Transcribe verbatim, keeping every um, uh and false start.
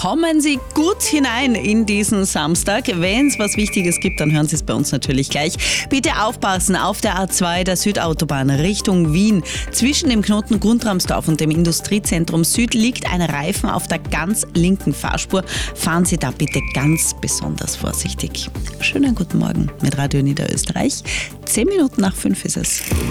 Kommen Sie gut hinein in diesen Samstag. Wenn es was Wichtiges gibt, dann hören Sie es bei uns natürlich gleich. Bitte aufpassen, auf der A zwei der Südautobahn Richtung Wien. Zwischen dem Knoten Guntramsdorf und dem Industriezentrum Süd liegt ein Reifen auf der ganz linken Fahrspur. Fahren Sie da bitte ganz besonders vorsichtig. Schönen guten Morgen mit Radio Niederösterreich. Zehn Minuten nach fünf ist es.